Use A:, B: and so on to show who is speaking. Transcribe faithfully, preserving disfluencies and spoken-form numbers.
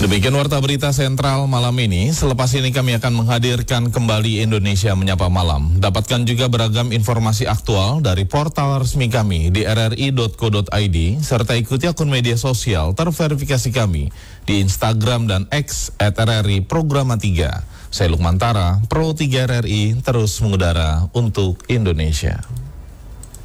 A: Demikian Warta Berita Sentral malam ini. Selepas ini kami akan menghadirkan kembali Indonesia Menyapa Malam. Dapatkan juga beragam informasi aktual dari portal resmi kami di r r i dot co dot i d serta ikuti akun media sosial terverifikasi kami di Instagram dan X at r r i programa tiga. Saya Lukman Tara, Pro tiga R R I terus mengudara untuk Indonesia.